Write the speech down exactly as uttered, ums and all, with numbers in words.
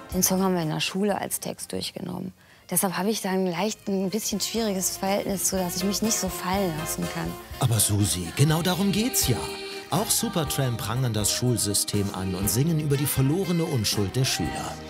Den Song haben wir in der Schule als Text durchgenommen. Deshalb habe ich da ein leicht ein bisschen schwieriges Verhältnis zu, dass ich mich nicht so fallen lassen kann. Aber Susi, genau darum geht's ja. Auch Supertramp prangern das Schulsystem an und singen über die verlorene Unschuld der Schüler.